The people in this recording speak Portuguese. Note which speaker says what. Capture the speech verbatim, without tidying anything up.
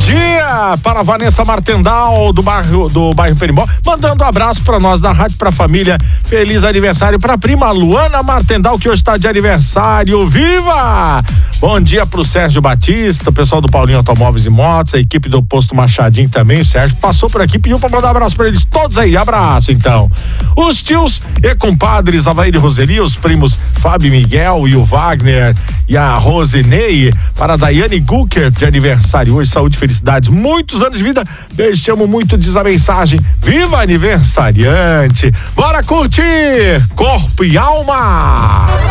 Speaker 1: dia para a Vanessa Martendal do bairro do bairro Perimbó, mandando um abraço para nós da Rádio pra Família. Feliz aniversário para a prima Luana Martendal, que hoje está de aniversário. Viva! Bom dia pro Sérgio Batista, o pessoal do Paulinho Automóveis e Motos, a equipe do Posto Machadinho também. O Sérgio passou por aqui, pediu para mandar um abraço para eles todos aí. Abraço, então. Os tios e compadres Avair e Roseli, os primos Fábio Miguel e o Wagner e a Rosinei, para a Daiane Gucker de aniversário hoje. Saúde, felicidades, muitos anos de vida. Beijo, te amo muito, diz a mensagem. Viva aniversariante! Bora curtir Corpo e Alma!